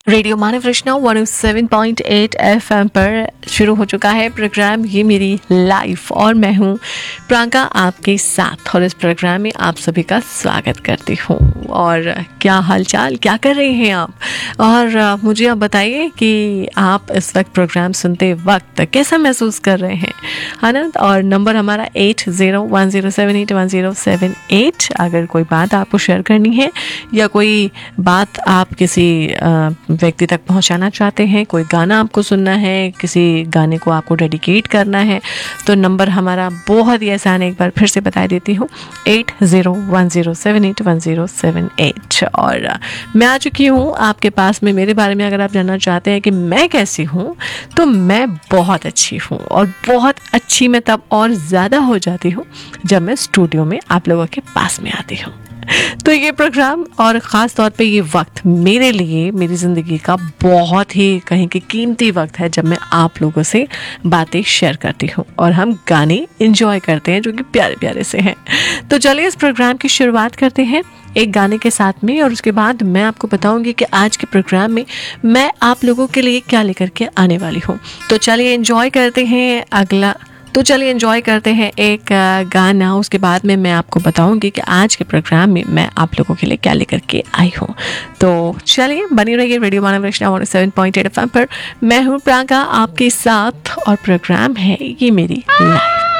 Radio मानव रचना 107.8 FM पर शुरू हो चुका है प्रोग्राम ये मेरी लाइफ और मैं हूँ प्रियंका आपके साथ और इस प्रोग्राम में आप सभी का स्वागत करती हूँ। और क्या हालचाल, क्या कर रहे हैं आप? और मुझे आप बताइए कि आप इस वक्त प्रोग्राम सुनते वक्त कैसा महसूस कर रहे हैं, है ना? और नंबर हमारा 8010781078। अगर कोई बात आपको शेयर करनी है या कोई बात आप किसी व्यक्ति तक पहुंचाना चाहते हैं, कोई गाना आपको सुनना है, किसी गाने को आपको डेडिकेट करना है, तो नंबर हमारा बहुत ही आसान है, एक बार फिर से बता देती हूँ 8010781078। और मैं आ चुकी हूँ आपके पास में। मेरे बारे में अगर आप जानना चाहते हैं कि मैं कैसी हूँ, तो मैं बहुत अच्छी हूँ और बहुत अच्छी मैं तब और ज़्यादा हो जाती हूँ जब मैं स्टूडियो में आप लोगों के पास में आती हूँ। तो ये प्रोग्राम और ख़ास तौर पे ये वक्त मेरे लिए, मेरी ज़िंदगी का बहुत ही कहीं कि कीमती वक्त है, जब मैं आप लोगों से बातें शेयर करती हूँ और हम गाने एंजॉय करते हैं जो कि प्यारे प्यारे से हैं। तो चलिए इस प्रोग्राम की शुरुआत करते हैं एक गाने के साथ में, और उसके बाद मैं आपको बताऊंगी कि आज के प्रोग्राम में मैं आप लोगों के लिए क्या लेकर के आने वाली हूँ। तो चलिए एंजॉय करते हैं एक गाना। उसके बाद में मैं आपको बताऊंगी कि आज के प्रोग्राम में मैं आप लोगों के लिए क्या लेकर के आई हूँ। तो चलिए बनी रहिए रेडियो मानव रचना 107.8 एफएम पर। मैं हूँ प्रियंका आपके साथ और प्रोग्राम है ये मेरी लाइफ।